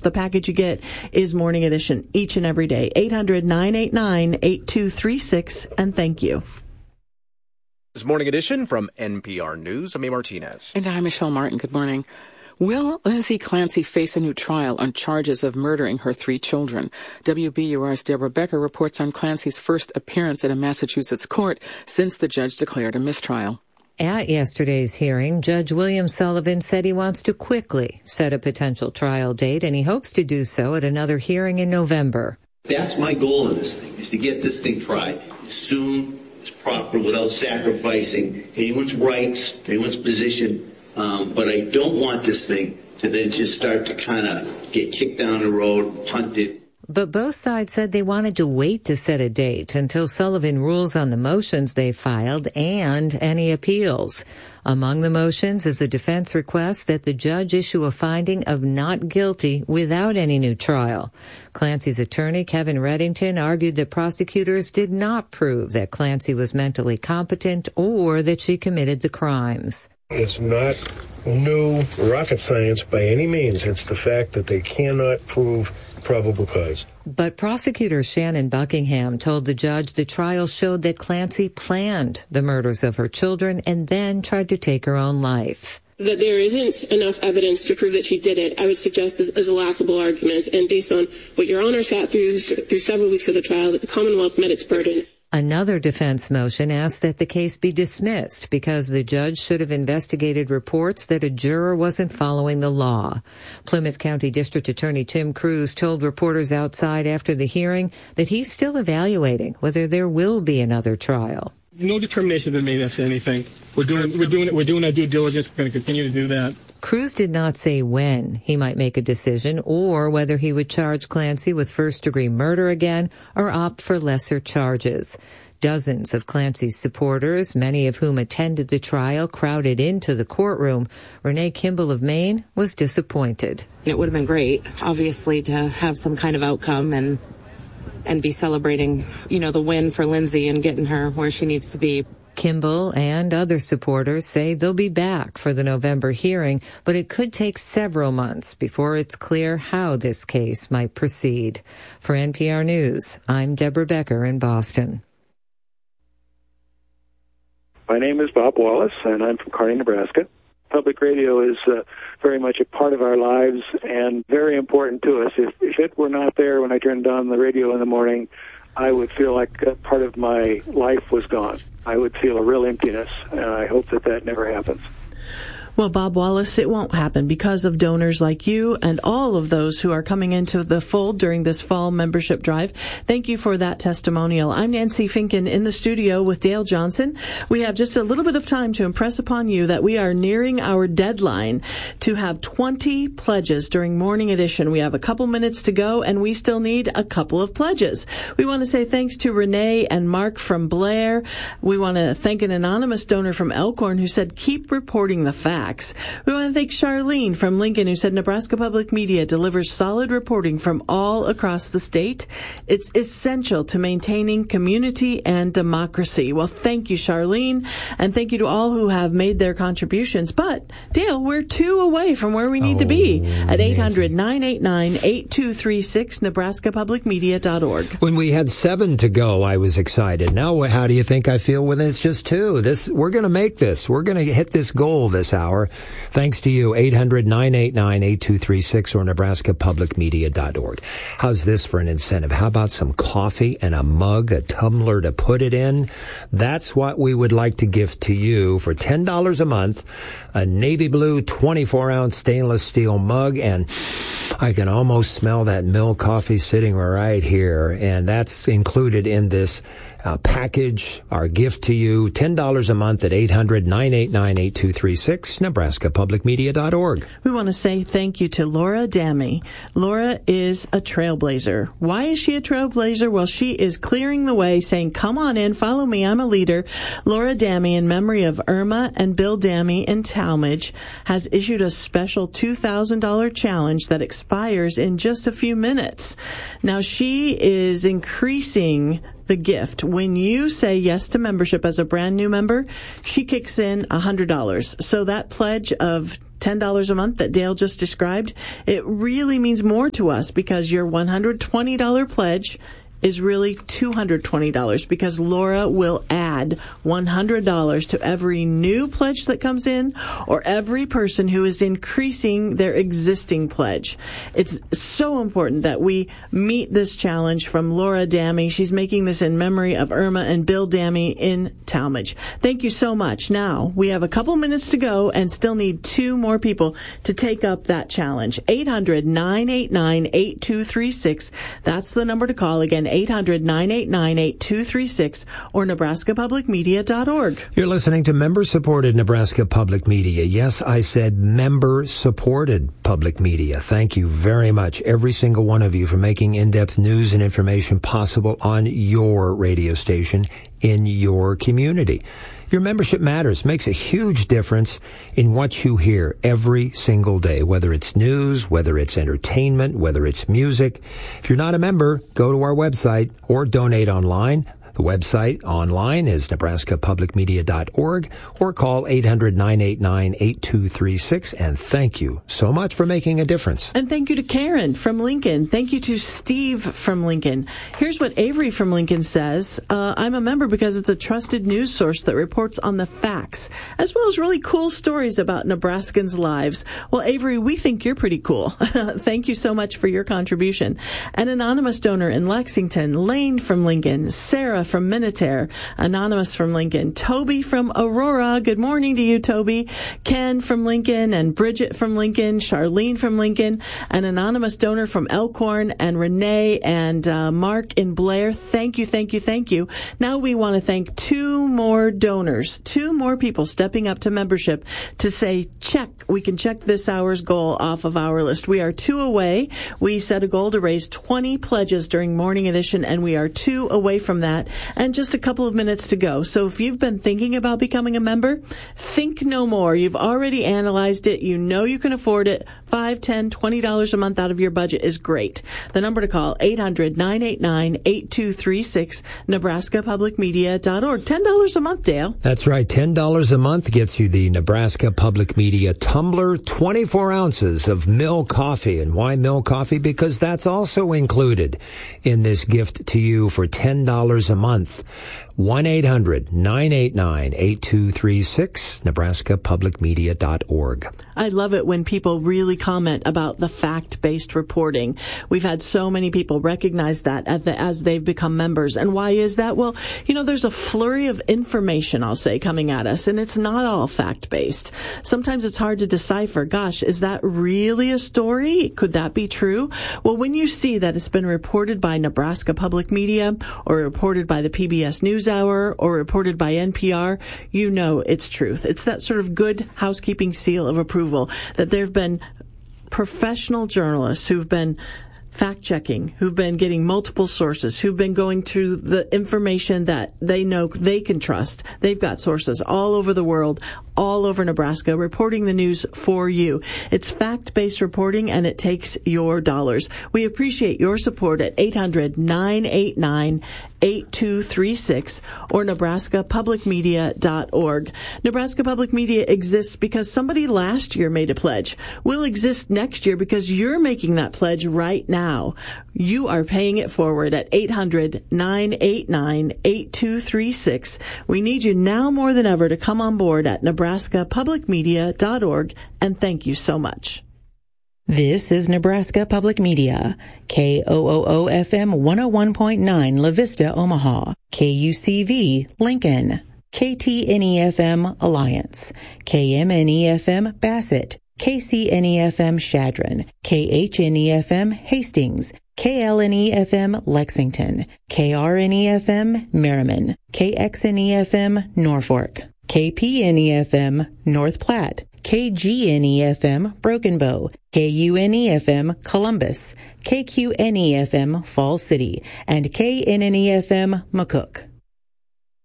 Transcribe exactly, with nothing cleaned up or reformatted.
The package you get is Morning Edition each and every day. eight hundred, nine eight nine, eight two three six, and thank you. This Morning Edition from N P R News. I'm A. Martinez. And I'm Michelle Martin. Good morning. Will Lindsay Clancy face a new trial on charges of murdering her three children? W B U R's Deborah Becker reports on Clancy's first appearance at a Massachusetts court since the judge declared a mistrial. At yesterday's hearing, Judge William Sullivan said he wants to quickly set a potential trial date, and he hopes to do so at another hearing in November. That's my goal in this thing, is to get this thing tried as soon as proper without sacrificing anyone's rights, anyone's position. Um, but I don't want this thing to then just start to kind of get kicked down the road, punted. But both sides said they wanted to wait to set a date until Sullivan rules on the motions they filed and any appeals. Among the motions is a defense request that the judge issue a finding of not guilty without any new trial. Clancy's attorney, Kevin Reddington, argued that prosecutors did not prove that Clancy was mentally competent or that she committed the crimes. It's not new rocket science by any means. It's the fact that they cannot prove probable cause. But prosecutor Shannon Buckingham told the judge the trial showed that Clancy planned the murders of her children and then tried to take her own life. That there isn't enough evidence to prove that she did it, I would suggest is, is a laughable argument. And based on what Your Honor sat through through several weeks of the trial, that the Commonwealth met its burden. Another defense motion asked that the case be dismissed because the judge should have investigated reports that a juror wasn't following the law. Plymouth County District Attorney Tim Cruz told reporters outside after the hearing that he's still evaluating whether there will be another trial. No determination has been made as to anything. We're doing, we're doing, we're doing our due diligence. We're going to continue to do that. Cruz did not say when he might make a decision or whether he would charge Clancy with first-degree murder again or opt for lesser charges. Dozens of Clancy's supporters, many of whom attended the trial, crowded into the courtroom. Renee Kimball of Maine was disappointed. It would have been great, obviously, to have some kind of outcome and and be celebrating, you know, the win for Lindsay and getting her where she needs to be. Kimball and other supporters say they'll be back for the November hearing, but it could take several months before it's clear how this case might proceed. For N P R News, I'm Deborah Becker in Boston. My name is Bob Wallace, and I'm from Kearney, Nebraska. Public radio is uh, very much a part of our lives and very important to us. If, if it were not there when I turned on the radio in the morning, I would feel like a part of my life was gone. I would feel a real emptiness, and I hope that that never happens. Well, Bob Wallace, it won't happen because of donors like you and all of those who are coming into the fold during this fall membership drive. Thank you for that testimonial. I'm Nancy Finken in the studio with Dale Johnson. We have just a little bit of time to impress upon you that we are nearing our deadline to have twenty pledges during Morning Edition. We have a couple minutes to go, and we still need a couple of pledges. We want to say thanks to Renee and Mark from Blair. We want to thank an anonymous donor from Elkhorn who said, keep reporting the facts. We want to thank Charlene from Lincoln, who said Nebraska Public Media delivers solid reporting from all across the state. It's essential to maintaining community and democracy. Well, thank you, Charlene, and thank you to all who have made their contributions. But, Dale, we're two away from where we need oh, to be at eight hundred, nine eight nine, eight two three six, nebraska public media dot org. When we had seven to go, I was excited. Now, how do you think I feel when it's just two? This, we're going to make this. We're going to hit this goal this hour. Thanks to you, eight hundred, nine eight nine, eight two three six or nebraska public media dot org. How's this for an incentive? How about some coffee and a mug, a tumbler to put it in? That's what we would like to gift to you for ten dollars a month, a navy blue twenty-four ounce stainless steel mug, and I can almost smell that milk coffee sitting right here, and that's included in this Uh, package, our gift to you, ten dollars a month at eight hundred, nine eight nine, eight two three six, nebraska public media dot org. We want to say thank you to Laura Dammy. Laura is a trailblazer. Why is she a trailblazer? Well, she is clearing the way, saying, come on in, follow me, I'm a leader. Laura Dammy, in memory of Irma and Bill Dammy in Talmadge, has issued a special two thousand dollars challenge that expires in just a few minutes. Now, she is increasing the gift. When you say yes to membership as a brand new member, she kicks in one hundred dollars. So that pledge of ten dollars a month that Dale just described, it really means more to us because your one hundred twenty dollars pledge is really two hundred twenty dollars because Laura will add one hundred dollars to every new pledge that comes in or every person who is increasing their existing pledge. It's so important that we meet this challenge from Laura Dammy. She's making this in memory of Irma and Bill Dammy in Talmadge. Thank you so much. Now, we have a couple minutes to go and still need two more people to take up that challenge. eight hundred, nine eight nine, eight two three six. That's the number to call. Again, eight hundred, nine eight nine, eight two three six or Nebraska Public Media dot org. You're listening to member-supported Nebraska Public Media. Yes, I said member-supported public media. Thank you very much, every single one of you, for making in-depth news and information possible on your radio station in your community. Your membership matters, makes a huge difference in what you hear every single day, whether it's news, whether it's entertainment, whether it's music. If you're not a member, go to our website or donate online. The website online is Nebraska Public Media dot org or call eight hundred, nine eight nine, eight two three six. And thank you so much for making a difference. And thank you to Karen from Lincoln. Thank you to Steve from Lincoln. Here's what Avery from Lincoln says. Uh, I'm a member because it's a trusted news source that reports on the facts, as well as really cool stories about Nebraskans' lives. Well, Avery, we think you're pretty cool. Thank you so much for your contribution. An anonymous donor in Lexington, Lane from Lincoln, Sarah from Minutair, Anonymous from Lincoln, Toby from Aurora. Good morning to you, Toby. Ken from Lincoln and Bridget from Lincoln, Charlene from Lincoln, an anonymous donor from Elkhorn, and Renee and uh, Mark in Blair. Thank you, thank you, thank you. Now we want to thank two more donors, two more people stepping up to membership to say, check, we can check this hour's goal off of our list. We are two away. We set a goal to raise twenty pledges during Morning Edition, and we are two away from that. And just a couple of minutes to go. So if you've been thinking about becoming a member, think no more. You've already analyzed it. You know you can afford it. Five, ten, twenty dollars a month out of your budget is great. The number to call, eight hundred, nine eight nine, eight two three six, Nebraska Public Media dot org. ten dollars a month, Dale. That's right. ten dollars a month gets you the Nebraska Public Media tumbler, twenty-four ounces of mill coffee. And why mill coffee? Because that's also included in this gift to you for ten dollars a month. one eight hundred, nine eight nine, eight two three six, Nebraska Public Media dot org. I love it when people really comment about the fact-based reporting. We've had so many people recognize that as, the, as they've become members. And why is that? Well, you know, there's a flurry of information, I'll say, coming at us, and it's not all fact-based. Sometimes it's hard to decipher, gosh, is that really a story? Could that be true? Well, when you see that it's been reported by Nebraska Public Media or reported by the P B S NewsHour or reported by N P R, you know it's truth. It's that sort of good housekeeping seal of approval that there have been professional journalists who've been fact-checking, who've been getting multiple sources, who've been going to the information that they know they can trust. They've got sources all over the world, all over Nebraska, reporting the news for you. It's fact-based reporting, and it takes your dollars. We appreciate your support at eight hundred, nine eight nine, eight two three six or Nebraska Public Media dot org. Nebraska Public Media exists because somebody last year made a pledge. We'll exist next year because you're making that pledge right now. You are paying it forward at eight hundred, nine eight nine, eight two three six. We need you now more than ever to come on board at Nebraska Public Media dot org, and thank you so much. This is Nebraska Public Media, K O O O F M one oh one point nine La Vista, Omaha, K U C V, Lincoln, K T N E F M, Alliance, K M N E F M, Bassett, K C N E F M, Shadron, K H N E F M, Hastings, K L N E F M, Lexington, K R N E F M, Merriman, K X N E F M, Norfolk, K P N E F M, North Platte, K G N E F M, Broken Bow, K U N E F M, Columbus, K Q N E F M, Falls City, and K N N E F M, McCook.